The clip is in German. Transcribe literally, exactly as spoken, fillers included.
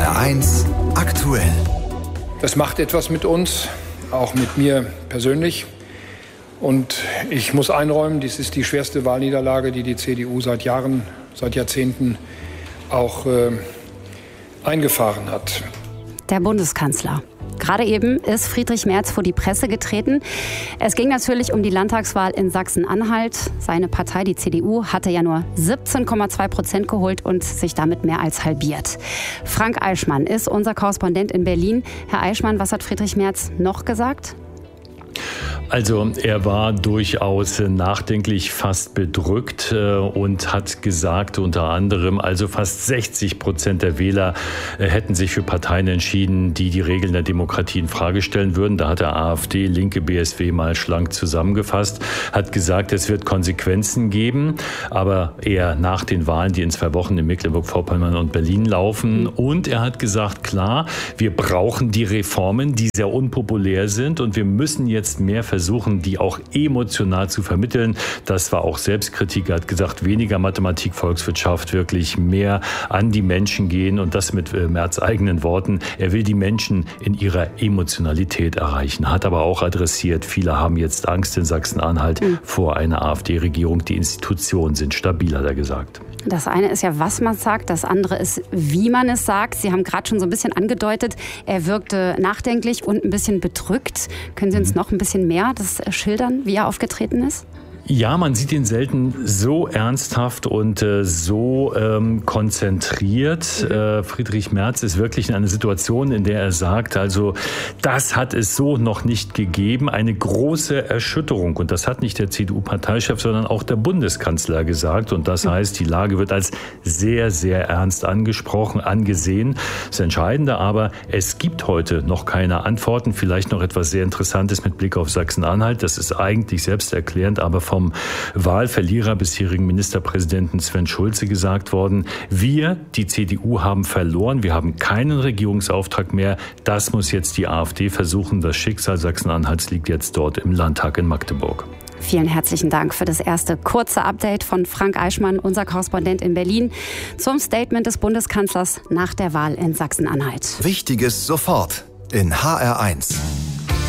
R eins aktuell. Das macht etwas mit uns, auch mit mir persönlich. Und ich muss einräumen, dies ist die schwerste Wahlniederlage, die die C D U seit Jahren, seit Jahrzehnten auch äh, eingefahren hat. Der Bundeskanzler. Gerade eben ist Friedrich Merz vor die Presse getreten. Es ging natürlich um die Landtagswahl in Sachsen-Anhalt. Seine Partei, die C D U, hatte ja nur siebzehn Komma zwei Prozent geholt und sich damit mehr als halbiert. Frank Eichmann ist unser Korrespondent in Berlin. Herr Eichmann, was hat Friedrich Merz noch gesagt? Also er war durchaus nachdenklich, fast bedrückt äh, und hat gesagt unter anderem, also fast sechzig Prozent der Wähler äh, hätten sich für Parteien entschieden, die die Regeln der Demokratie in Frage stellen würden. Da hat der AfD, Linke, B S W mal schlank zusammengefasst, hat gesagt, es wird Konsequenzen geben, aber eher nach den Wahlen, die in zwei Wochen in Mecklenburg-Vorpommern und Berlin laufen. Und er hat gesagt, klar, wir brauchen die Reformen, die sehr unpopulär sind und wir müssen jetzt mehr versuchen, versuchen, die auch emotional zu vermitteln. Das war auch Selbstkritik. Er hat gesagt, weniger Mathematik, Volkswirtschaft, wirklich mehr an die Menschen gehen und das mit Merz eigenen Worten. Er will die Menschen in ihrer Emotionalität erreichen. Hat aber auch adressiert, viele haben jetzt Angst in Sachsen-Anhalt mhm. vor einer AfD-Regierung. Die Institutionen sind stabil, hat er gesagt. Das eine ist ja, was man sagt, das andere ist, wie man es sagt. Sie haben gerade schon so ein bisschen angedeutet, er wirkte nachdenklich und ein bisschen bedrückt. Können Sie uns noch ein bisschen mehr das schildern, wie er aufgetreten ist? Ja, man sieht ihn selten so ernsthaft und äh, so ähm, konzentriert. Äh, Friedrich Merz ist wirklich in einer Situation, in der er sagt, also das hat es so noch nicht gegeben. Eine große Erschütterung. Und das hat nicht der C D U-Parteichef, sondern auch der Bundeskanzler gesagt. Und das heißt, die Lage wird als sehr, sehr ernst angesprochen, angesehen. Das Entscheidende aber, es gibt heute noch keine Antworten. Vielleicht noch etwas sehr Interessantes mit Blick auf Sachsen-Anhalt. Das ist eigentlich selbsterklärend, aber vom vom Wahlverlierer bisherigen Ministerpräsidenten Sven Schulze gesagt worden, wir, die C D U, haben verloren, wir haben keinen Regierungsauftrag mehr, das muss jetzt die AfD versuchen, das Schicksal Sachsen-Anhalts liegt jetzt dort im Landtag in Magdeburg. Vielen herzlichen Dank für das erste kurze Update von Frank Eichmann, unser Korrespondent in Berlin, zum Statement des Bundeskanzlers nach der Wahl in Sachsen-Anhalt. Wichtiges sofort in H R eins.